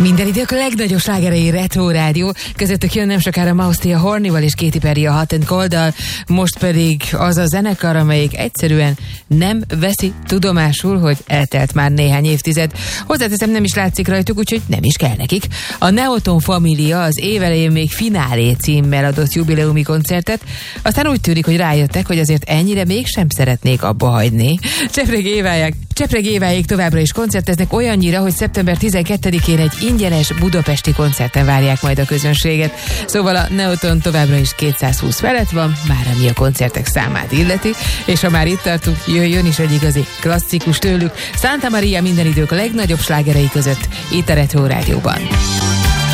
Minden idők legnagyobb slágerei Retro Rádió. Közöttük jön nem sokára Maustia Hornival és Katy Perry a Hot and Cold-dal, most pedig az a zenekar, amelyik egyszerűen nem veszi tudomásul, hogy eltelt már néhány évtized. Hozzáteszem, nem is látszik rajtuk, úgyhogy nem is kell nekik. A Neoton Família az évelején még Finálé címmel adott jubileumi koncertet, aztán úgy tűnik, hogy rájöttek, hogy azért ennyire mégsem szeretnék abba hagyni. Csepreg Éváig továbbra is koncerteznek, olyannyira, hogy szeptember 12-én egy ingyenes budapesti koncerten várják majd a közönséget. Szóval a Neoton továbbra is 220 felett van, már ami a koncertek számát illeti, és ha már itt tartunk, jöjjön is egy igazi klasszikus tőlük. Santa Maria minden idők legnagyobb slágerei között, itt a Retro Rádióban.